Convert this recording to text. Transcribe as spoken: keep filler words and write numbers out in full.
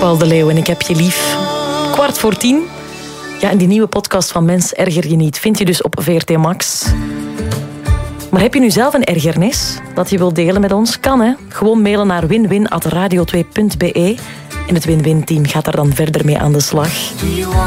Paul de Leeuw en ik heb je lief. Kwart voor tien. Ja, en die nieuwe podcast van Mens erger je niet vind je dus op V R T Max. Maar heb je nu zelf een ergernis dat je wilt delen met ons? Kan, hè? Gewoon mailen naar winwin at radio twee punt be en het Win-Win-team gaat er dan verder mee aan de slag.